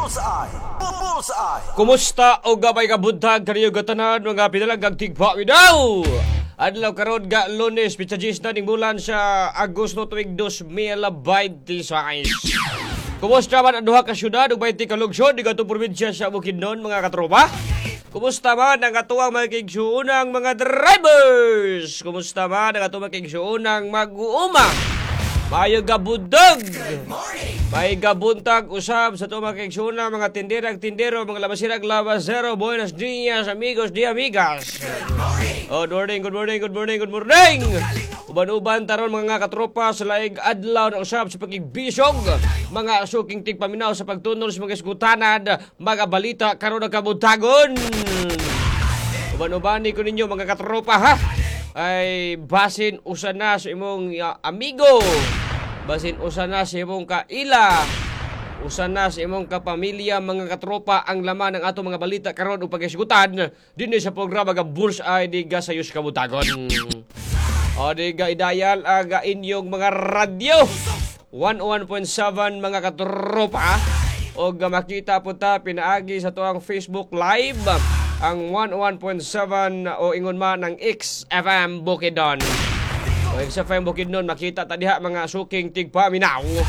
Bullseye! Bullseye! Kumusta o gabay kabuntag kaniyo gatanan mga pinalagag tigpa daw. Adlaw karon ga Lunes pitsa 10 na ning bulan sa Agosto tuig 2026. Kumusta man ang duha ka syudad ug 20 ka lungsod di katong probinsya sa Bukidnon mga katropa? Kumusta man ang katuwang makikigsuunang mga drivers? Kumusta man ang katuwang makikigsuunang mag-uuma? Mayo gabudog! May gabuntag usab sa ito makikigsuunang mga tindirag-tindero, mga labasirag-labasero. Buenos dias, amigos di amigas. Good morning, good morning, good morning, good morning! Uban-uban taron mga katropa sa laing adlaw na usab sa pagigbisog, mga suking tigpaminaw sa pagtunol sa mga isgutanan, mga balita karon ang kabuntagon. Uban-ubani ko ninyo mga katropa ha, ay basin usa na sa imong amigo, basin usa na sa imong kaila, usa na sa imong kapamilya mga katropa ang laman ng ato mga balita karon ug pagisgutan dinhi sa programa nga Bullseye di ga sayos kabuntagon. O di ga idayal aga inyong mga radyo 101.7 mga katropa o ga makita po ta pinaagi sa tuang Facebook Live ang 101.7 o ingon man ng XFM Bukidnon. O XFM Bukidnon makita ta diha mga suking tigpaminaw.